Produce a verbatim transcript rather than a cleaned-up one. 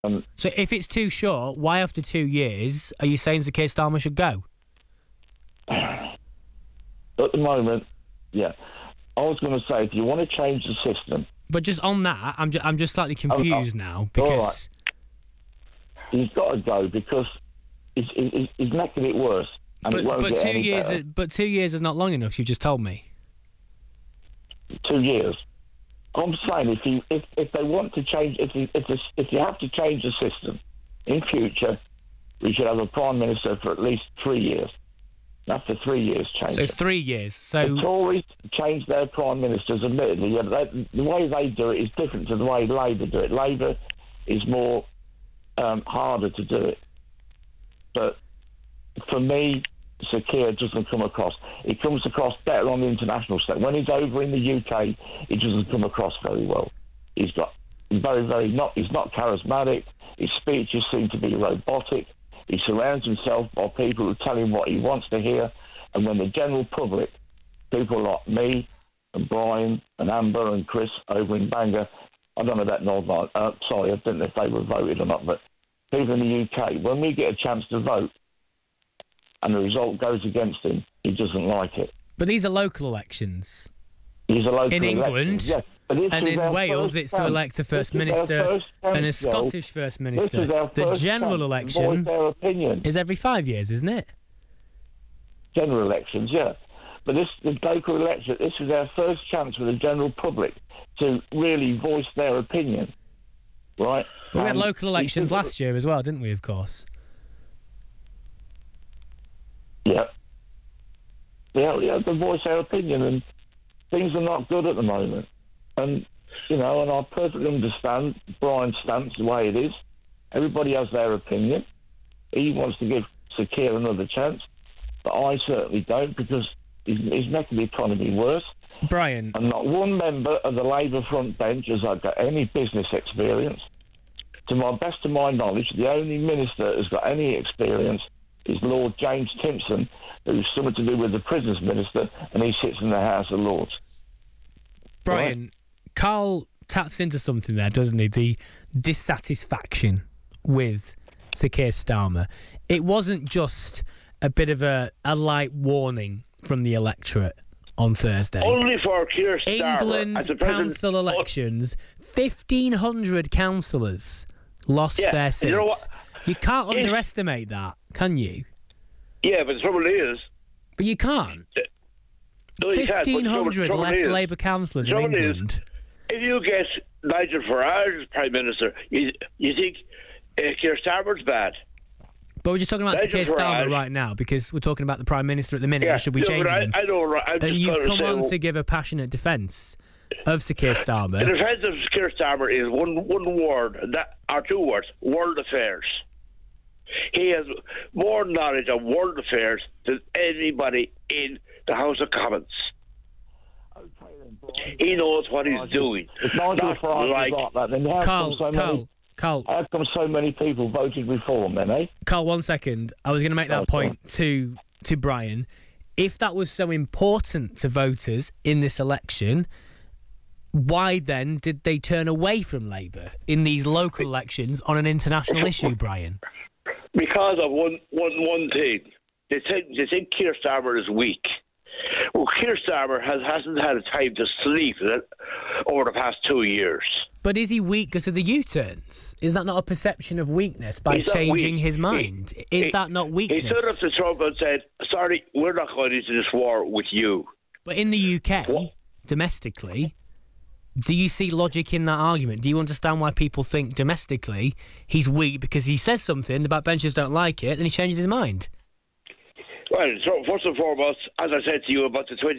Um, so if it's too short, why after two years are you saying Sir Keir Starmer should go? At the moment, yeah. I was going to say, if you want to change the system... But just on that, I'm just, I'm just slightly confused oh, oh, now, because... Right. He's got to go, because he's, he's, he's making it worse, and but, it won't but get two any years, better. But two years is not long enough, you just told me. Two years. I'm saying, if you if, if they want to change... If you, if, this, if you have to change the system, in future, we should have a Prime Minister for at least three years. After three years, change So it. three years. So the Tories change their prime ministers, admittedly. Yeah, they, the way they do it is different to the way Labour do it. Labour is more um, harder to do it. But for me, Sir Keir doesn't come across. He comes across better on the international stage. When he's over in the U K, he doesn't come across very well. He's got very, very not. He's not charismatic. His speeches seem to be robotic. He surrounds himself by people who tell him what he wants to hear, and when the general public, people like me and Brian and Amber and Chris over in Bangor, I don't know about Northern, uh, sorry, I don't know if they were voted or not, but people in the U K, when we get a chance to vote and the result goes against him, he doesn't like it. But these are local elections. He's a local in England, yes. And in Wales, it's to elect a First Minister and a Scottish First Minister. The general election is every five years, isn't it? General elections, yeah. But this, the local election, this is our first chance for the general public to really voice their opinion, right? But we had local elections last year as well, didn't we, of course? Yeah. Yeah, yeah, to voice our opinion, and things are not good at the moment. And, you know, and I perfectly understand Brian's stance the way it is. Everybody has their opinion. He wants to give Sir Keir another chance, but I certainly don't, because he's, he's making the economy worse. Brian. And not one member of the Labour front bench has got any business experience. To my best of my knowledge, the only minister who's got any experience is Lord James Timpson, who's something to do with the prisons minister, and he sits in the House of Lords. Brian, right? Carl taps into something there, doesn't he? The dissatisfaction with Sir Keir Starmer. It wasn't just a bit of a, a light warning from the electorate on Thursday. Only for Keir Starmer. England council elections, fifteen hundred councillors lost yeah, their seats. You know what? You can't it's, underestimate that, can you? Yeah, but the trouble is... But you can't. No, fifteen hundred less Labour councillors in England. Is, if you get Nigel Farage as Prime Minister, you, you think uh, Keir Starmer's bad. But we're just talking about Sir Keir Starmer right now, because we're talking about the Prime Minister at the minute. Yeah, Should we no, change I, them? I know, right? I'm and just you've come to on say, to give a passionate defence of Sir Keir Starmer. The defence of Keir Starmer is one one word, that are two words: world affairs. He has more knowledge of world affairs than anybody in the House of Commons. He knows what he's doing. It's not like that. Then how Carl, come so Carl, many, Carl. How come so many people voted reform then, eh? Carl, one second. I was going to make that oh, point to to Brian. If that was so important to voters in this election, why then did they turn away from Labour in these local elections on an international issue, Brian? Because of one, one, one thing. They think, they think Keir Starmer is weak. Well, Keir Starmer has, hasn't had time to sleep over the past two years. But is he weak because of the U-turns? Is that not a perception of weakness by He's changing his mind? He, is he, that not weakness? He stood up to Trump and said, sorry, we're not going into this war with you. But in the U K, what? domestically, do you see logic in that argument? Do you understand why people think domestically he's weak because he says something, the backbenchers don't like it, then he changes his mind? Well, so first and foremost, as I said to you about the twenty